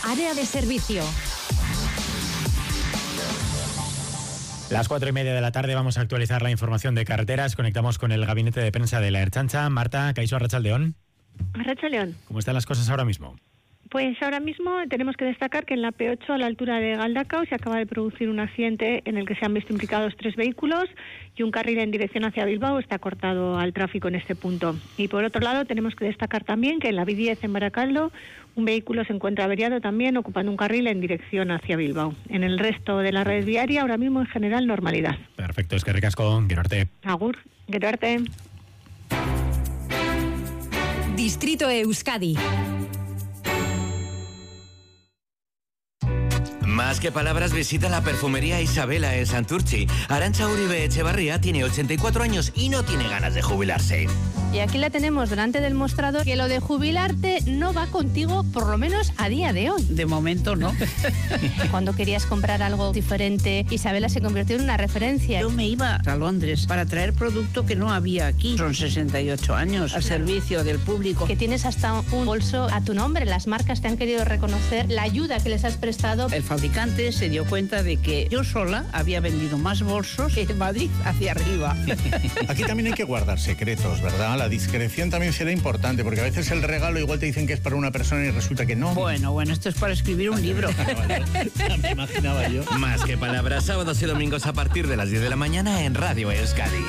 área de servicio. Las 4:30 de la tarde vamos a actualizar la información de carreteras. Conectamos con el gabinete de prensa de la Ertzaintza. Marta, Kaixo, Arratsaldeon. Arratsaldeon. ¿Cómo están las cosas ahora mismo? Pues ahora mismo tenemos que destacar que en la P8 a la altura de Galdacao se acaba de producir un accidente en el que se han visto implicados 3 vehículos y un carril en dirección hacia Bilbao está cortado al tráfico en este punto. Y por otro lado tenemos que destacar también que en la B10 en Baracaldo un vehículo se encuentra averiado también ocupando un carril en dirección hacia Bilbao. En el resto de la red viaria ahora mismo en general normalidad. Perfecto, es que ricasco, gero arte. Agur, gero arte. Distrito Euskadi. Más que palabras, visita la perfumería Isabela en Santurtzi. Arantxa Uribe Echevarría tiene 84 años y no tiene ganas de jubilarse. Y aquí la tenemos delante del mostrador, que lo de jubilarte no va contigo, por lo menos a día de hoy. De momento no. Cuando querías comprar algo diferente, Isabela se convirtió en una referencia. Yo me iba a Londres para traer producto que no había aquí. Son 68 años al servicio del público. Que tienes hasta un bolso a tu nombre. Las marcas te han querido reconocer la ayuda que les has prestado. El fabricante se dio cuenta de que yo sola había vendido más bolsos que Madrid hacia arriba. Aquí también hay que guardar secretos, ¿verdad? La discreción también será importante, porque a veces el regalo igual te dicen que es para una persona y resulta que no. Bueno, esto es para escribir un libro. Ya me imaginaba yo. Más que palabras, sábados y domingos a partir de las 10 de la mañana en Radio Euskadi.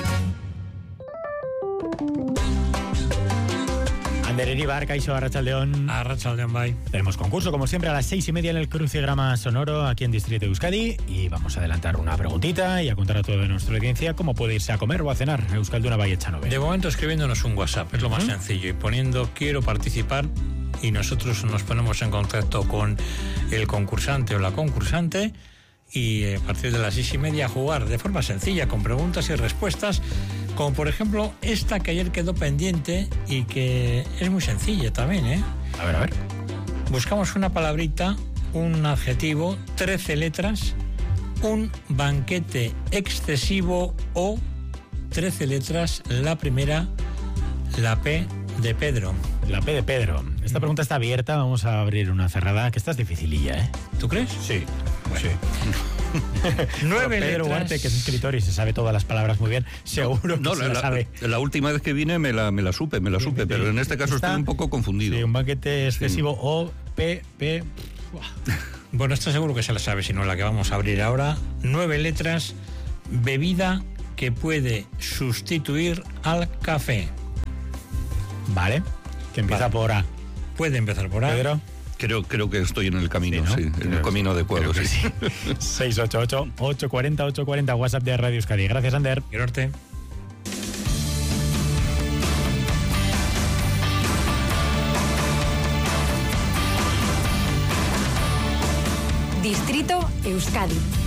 Ander Iribar, Kaixo, Arratsaldeon. Arratsaldeon, bai. Tenemos concurso, como siempre, a las 6:30 en el Crucigrama Sonoro, aquí en Distrito Euskadi. Y vamos a adelantar una preguntita y a contar a toda nuestra audiencia cómo puede irse a comer o a cenar Euskalduna Bai Etxanove. De momento escribiéndonos un WhatsApp, es lo más sencillo, y poniendo quiero participar, y nosotros nos ponemos en contacto con el concursante o la concursante, y a partir de las 6:30 a jugar de forma sencilla, con preguntas y respuestas, como por ejemplo esta que ayer quedó pendiente y que es muy sencilla también, ¿eh? A ver. Buscamos una palabrita, un adjetivo, 13 letras, un banquete excesivo o 13 letras, la primera, la P de Pedro. La P de Pedro. Esta pregunta está abierta, vamos a abrir una cerrada, que esta es dificililla, ¿eh? ¿Tú crees? Sí. Bueno. Sí. 9 Pedro letras. Huarte, que es escritor y se sabe todas las palabras muy bien, seguro que se la sabe. La última vez que vine me la supe, pero en este caso estoy un poco confundido. Sí, un banquete excesivo o P. Bueno, está seguro que se la sabe, si no la que vamos a abrir ahora. 9 letras, bebida que puede sustituir al café. Vale, que empieza por A. Puede empezar por A. Pedro. Creo que estoy en el camino, sí, ¿no? en el camino adecuado. Sí. 688-840-840, WhatsApp de Radio Euskadi. Gracias, Ander. Quiero arte. Distrito Euskadi.